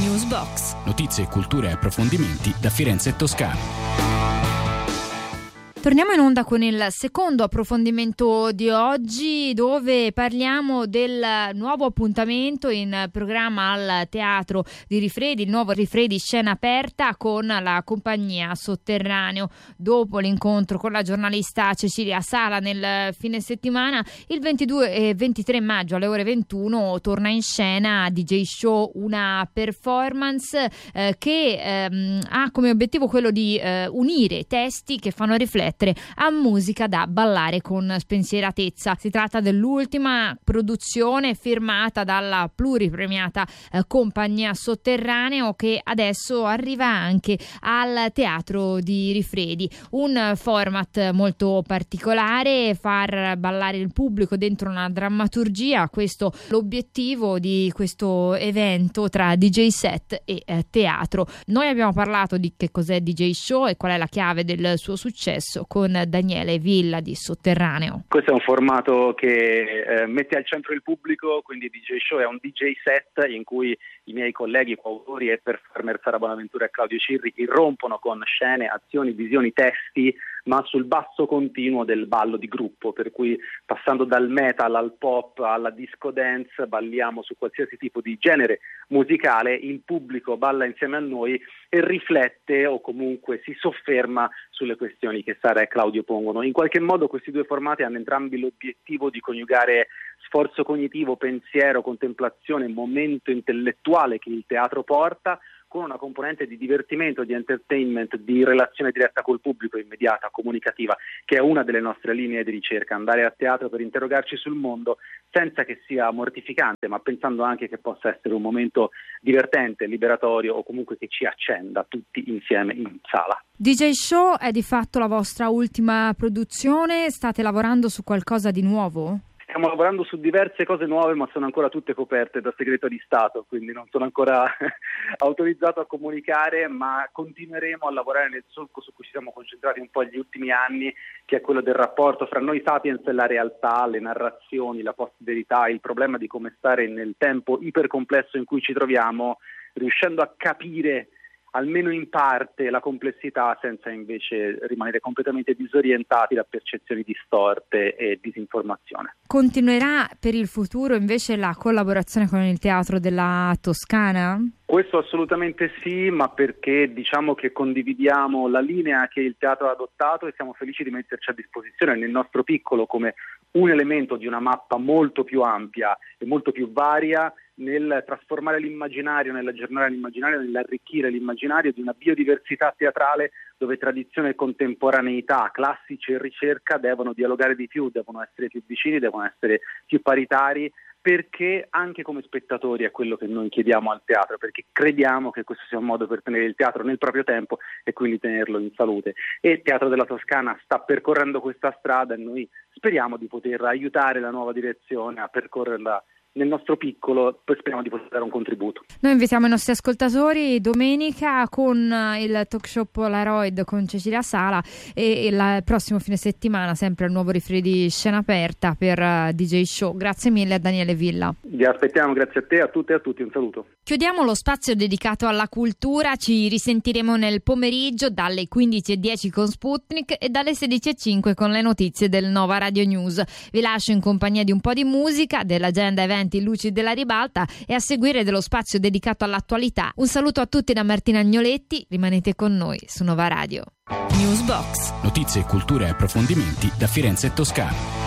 Newsbox. Notizie, cultura e approfondimenti da Firenze e Toscana. Torniamo in onda con il secondo approfondimento di oggi, dove parliamo del nuovo appuntamento in programma al Teatro di Rifredi, il nuovo Rifredi Scena Aperta con la compagnia Sotterraneo. Dopo l'incontro con la giornalista Cecilia Sala nel fine settimana, il 22 e 23 maggio alle ore 21 torna in scena DJ Show, una performance che ha come obiettivo quello di unire testi che fanno riflettere a musica da ballare con spensieratezza. Si tratta dell'ultima produzione firmata dalla pluripremiata compagnia Sotterraneo, che adesso arriva anche al Teatro di Rifredi. Un format molto particolare, far ballare il pubblico dentro una drammaturgia, questo l'obiettivo di questo evento tra DJ set e teatro. Noi abbiamo parlato di che cos'è DJ Show e qual è la chiave del suo successo con Daniele Villa di Sotterraneo. Questo è un formato che mette al centro il pubblico, quindi DJ Show è un DJ set in cui i miei colleghi coautori e performer Sara Bonaventura e Claudio Cirri irrompono con scene, azioni, visioni, testi, ma sul basso continuo del ballo di gruppo, per cui passando dal metal al pop alla disco dance, balliamo su qualsiasi tipo di genere musicale, il pubblico balla insieme a noi e riflette o comunque si sofferma sulle questioni che Sara e Claudio pongono. In qualche modo questi due formati hanno entrambi l'obiettivo di coniugare sforzo cognitivo, pensiero, contemplazione, momento intellettuale che il teatro porta, con una componente di divertimento, di entertainment, di relazione diretta col pubblico, immediata, comunicativa, che è una delle nostre linee di ricerca, andare a teatro per interrogarci sul mondo senza che sia mortificante, ma pensando anche che possa essere un momento divertente, liberatorio o comunque che ci accenda tutti insieme in sala. DJ Show è di fatto la vostra ultima produzione, state lavorando su qualcosa di nuovo? Stiamo lavorando su diverse cose nuove, ma sono ancora tutte coperte da segreto di Stato, quindi non sono ancora autorizzato a comunicare, ma continueremo a lavorare nel solco su cui ci siamo concentrati un po' negli ultimi anni, che è quello del rapporto fra noi sapiens e la realtà, le narrazioni, la post-verità, il problema di come stare nel tempo ipercomplesso in cui ci troviamo, riuscendo a capire almeno in parte la complessità senza invece rimanere completamente disorientati da percezioni distorte e disinformazione. Continuerà per il futuro invece la collaborazione con il Teatro della Toscana? Questo assolutamente sì, ma perché diciamo che condividiamo la linea che il teatro ha adottato e siamo felici di metterci a disposizione nel nostro piccolo come un elemento di una mappa molto più ampia e molto più varia nel trasformare l'immaginario, nell'aggiornare l'immaginario, nell'arricchire l'immaginario di una biodiversità teatrale dove tradizione e contemporaneità, classici e ricerca devono dialogare di più, devono essere più vicini, devono essere più paritari, perché anche come spettatori è quello che noi chiediamo al teatro, perché crediamo che questo sia un modo per tenere il teatro nel proprio tempo e quindi tenerlo in salute. E il Teatro della Toscana sta percorrendo questa strada e noi speriamo di poter aiutare la nuova direzione a percorrerla nel nostro piccolo, poi speriamo di poter dare un contributo. Noi invitiamo i nostri ascoltatori domenica con il talk show Polaroid con Cecilia Sala e il prossimo fine settimana sempre il nuovo Rifredi Scena Aperta per DJ Show. Grazie mille a Daniele Villa. Vi aspettiamo, grazie a te, a tutte e a tutti, un saluto. Chiudiamo lo spazio dedicato alla cultura, ci risentiremo nel pomeriggio dalle 15:10 con Sputnik e dalle 16:05 con le notizie del Nova Radio News. Vi lascio in compagnia di un po' di musica, dell'agenda eventi Luci della Ribalta e a seguire dello spazio dedicato all'attualità. Un saluto a tutti da Martina Agnoletti, rimanete con noi su Nova Radio. Newsbox. Notizie, cultura e approfondimenti da Firenze e Toscana.